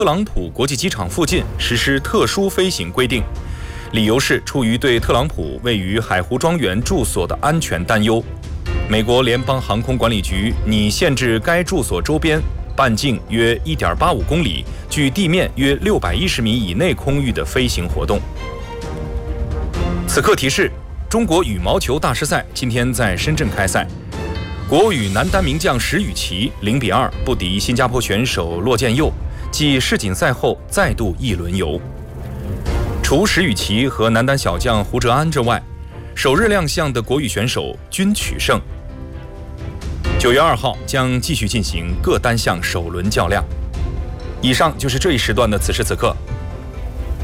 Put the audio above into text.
特朗普国际机场附近实施特殊飞行规定，理由是出于对特朗普位于海湖庄园住所的安全担忧。美国联邦航空管理局拟限制该住所周边半径约 1.85 公里、距地面约610米以内空域的飞行活动。此刻提示：中国羽毛球大师赛今天在深圳开赛，国羽男单名将石宇奇0-2不敌新加坡选手骆建佑，继世锦赛后再度一轮游。除石宇奇和男单小将胡哲安之外，首日亮相的国羽选手均取胜。9月2号将继续进行各单项首轮较量。以上就是这一时段的此时此刻，